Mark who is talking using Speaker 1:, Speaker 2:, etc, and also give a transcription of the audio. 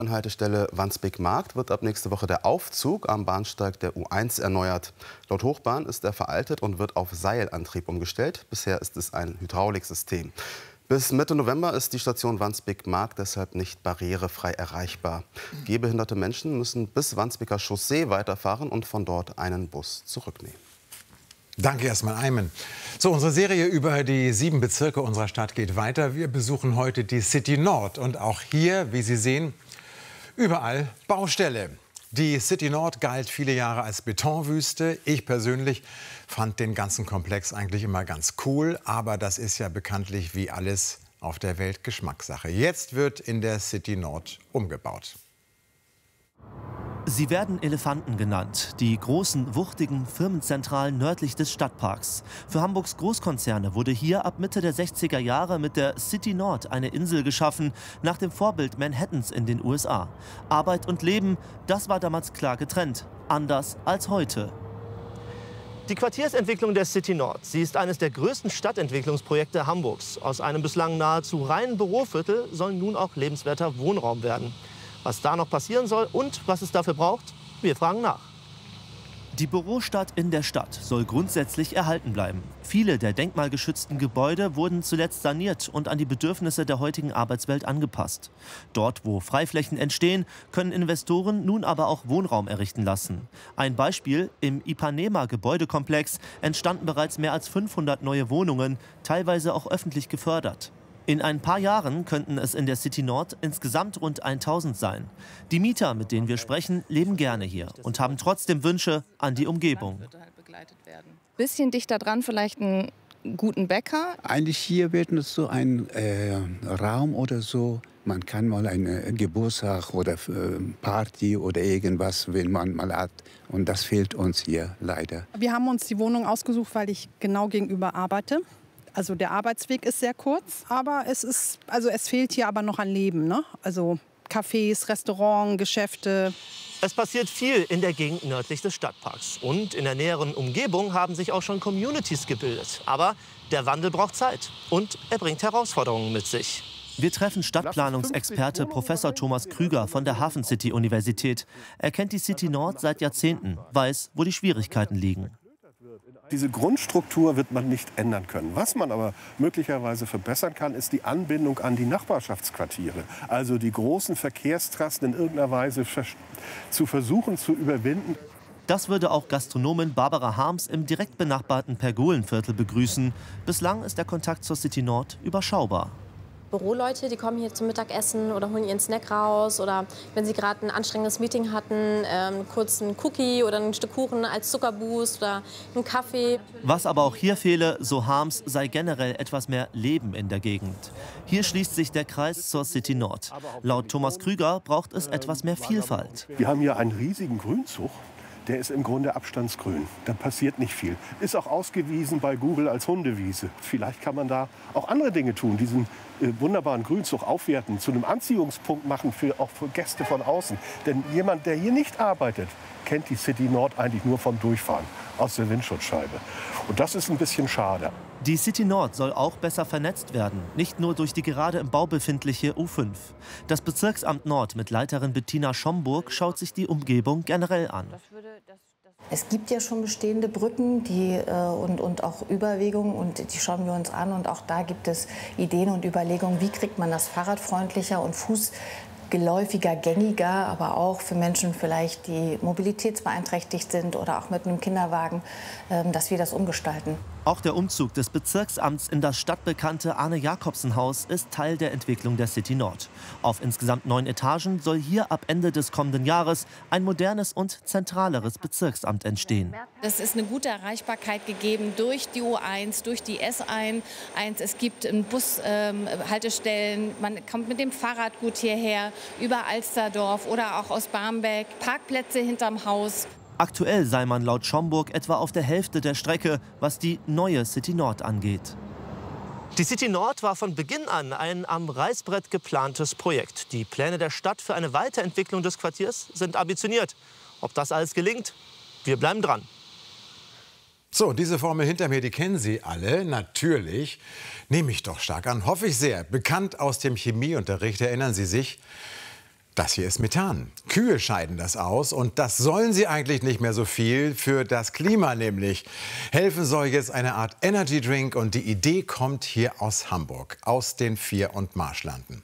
Speaker 1: An Haltestelle Wandsbek-Markt wird ab nächste Woche der Aufzug am Bahnsteig der U1 erneuert. Laut Hochbahn ist er veraltet und wird auf Seilantrieb umgestellt. Bisher ist es ein Hydrauliksystem. Bis Mitte November ist die Station Wandsbek-Markt deshalb nicht barrierefrei erreichbar. Gehbehinderte Menschen müssen bis Wandsbeker Chaussee weiterfahren und von dort einen Bus zurücknehmen.
Speaker 2: Danke erstmal, Ayman. So, unsere Serie über die 7 Bezirke unserer Stadt geht weiter. Wir besuchen heute die City Nord. Und auch hier, wie Sie sehen, überall Baustelle. Die City Nord galt viele Jahre als Betonwüste. Ich persönlich fand den ganzen Komplex eigentlich immer ganz cool. Aber das ist ja bekanntlich wie alles auf der Welt Geschmackssache. Jetzt wird in der City Nord umgebaut.
Speaker 3: Sie werden Elefanten genannt, die großen, wuchtigen Firmenzentralen nördlich des Stadtparks. Für Hamburgs Großkonzerne wurde hier ab Mitte der 60er Jahre mit der City Nord eine Insel geschaffen, nach dem Vorbild Manhattans in den USA. Arbeit und Leben, das war damals klar getrennt, anders als heute.
Speaker 4: Die Quartiersentwicklung der City Nord, sie ist eines der größten Stadtentwicklungsprojekte Hamburgs. Aus einem bislang nahezu reinen Büroviertel soll nun auch lebenswerter Wohnraum werden. Was da noch passieren soll und was es dafür braucht, wir fragen nach.
Speaker 3: Die Bürostadt in der Stadt soll grundsätzlich erhalten bleiben. Viele der denkmalgeschützten Gebäude wurden zuletzt saniert und an die Bedürfnisse der heutigen Arbeitswelt angepasst. Dort, wo Freiflächen entstehen, können Investoren nun aber auch Wohnraum errichten lassen. Ein Beispiel: Im Ipanema-Gebäudekomplex entstanden bereits mehr als 500 neue Wohnungen, teilweise auch öffentlich gefördert. In ein paar Jahren könnten es in der City Nord insgesamt rund 1000 sein. Die Mieter, mit denen wir sprechen, leben gerne hier und haben trotzdem Wünsche an die Umgebung.
Speaker 5: Bisschen dichter dran, vielleicht einen guten Bäcker.
Speaker 6: Eigentlich hier wird es so ein Raum oder so. Man kann mal einen Geburtstag oder Party oder irgendwas, wenn man mal hat. Und das fehlt uns hier leider.
Speaker 7: Wir haben uns die Wohnung ausgesucht, weil ich genau gegenüber arbeite. Also der Arbeitsweg ist sehr kurz, aber es fehlt hier aber noch an Leben, ne? Also Cafés, Restaurants, Geschäfte.
Speaker 4: Es passiert viel in der Gegend nördlich des Stadtparks. Und in der näheren Umgebung haben sich auch schon Communities gebildet. Aber der Wandel braucht Zeit und er bringt Herausforderungen mit sich.
Speaker 3: Wir treffen Stadtplanungsexperte Professor Thomas Krüger von der Hafen City Universität. Er kennt die City Nord seit Jahrzehnten, weiß, wo die Schwierigkeiten liegen.
Speaker 8: Diese Grundstruktur wird man nicht ändern können. Was man aber möglicherweise verbessern kann, ist die Anbindung an die Nachbarschaftsquartiere. Also die großen Verkehrstrassen in irgendeiner Weise zu versuchen zu überwinden.
Speaker 3: Das würde auch Gastronomin Barbara Harms im direkt benachbarten Pergolenviertel begrüßen. Bislang ist der Kontakt zur City Nord überschaubar.
Speaker 9: Büroleute, die kommen hier zum Mittagessen oder holen ihren Snack raus. Oder wenn sie gerade ein anstrengendes Meeting hatten, kurz einen Cookie oder ein Stück Kuchen als Zuckerboost oder einen Kaffee.
Speaker 3: Was aber auch hier fehle, so Harms, sei generell etwas mehr Leben in der Gegend. Hier schließt sich der Kreis zur City Nord. Laut Thomas Krüger braucht es etwas mehr Vielfalt.
Speaker 8: Wir haben hier einen riesigen Grünzug. Der ist im Grunde abstandsgrün. Da passiert nicht viel. Ist auch ausgewiesen bei Google als Hundewiese. Vielleicht kann man da auch andere Dinge tun. Diesen wunderbaren Grünzug aufwerten, zu einem Anziehungspunkt machen, auch für Gäste von außen. Denn jemand, der hier nicht arbeitet, kennt die City Nord eigentlich nur vom Durchfahren aus der Windschutzscheibe. Und das ist ein bisschen schade.
Speaker 3: Die City Nord soll auch besser vernetzt werden, nicht nur durch die gerade im Bau befindliche U5. Das Bezirksamt Nord mit Leiterin Bettina Schomburg schaut sich die Umgebung generell an.
Speaker 10: Es gibt ja schon bestehende Brücken und auch Überwegungen, und die schauen wir uns an. Und auch da gibt es Ideen und Überlegungen, wie kriegt man das fahrradfreundlicher und fußgeläufiger, gängiger, aber auch für Menschen vielleicht, die mobilitätsbeeinträchtigt sind oder auch mit einem Kinderwagen, dass wir das umgestalten.
Speaker 3: Auch der Umzug des Bezirksamts in das stadtbekannte Arne-Jacobsen-Haus ist Teil der Entwicklung der City Nord. Auf insgesamt 9 Etagen soll hier ab Ende des kommenden Jahres ein modernes und zentraleres Bezirksamt entstehen.
Speaker 11: Es ist eine gute Erreichbarkeit gegeben durch die U1, durch die S1. Es gibt Bushaltestellen, man kommt mit dem Fahrrad gut hierher, über Alsterdorf oder auch aus Barmbek, Parkplätze hinterm Haus.
Speaker 3: Aktuell sei man laut Schomburg etwa auf der Hälfte der Strecke, was die neue City Nord angeht.
Speaker 4: Die City Nord war von Beginn an ein am Reißbrett geplantes Projekt. Die Pläne der Stadt für eine Weiterentwicklung des Quartiers sind ambitioniert. Ob das alles gelingt? Wir bleiben dran.
Speaker 2: So, diese Formel hinter mir, die kennen Sie alle, natürlich. Nehme ich doch stark an, hoffe ich sehr. Bekannt aus dem Chemieunterricht, erinnern Sie sich? Das hier ist Methan. Kühe scheiden das aus und das sollen sie eigentlich nicht mehr so viel, für das Klima nämlich. Helfen soll jetzt eine Art Energy Drink und die Idee kommt hier aus Hamburg, aus den Vier- und Marschlanden.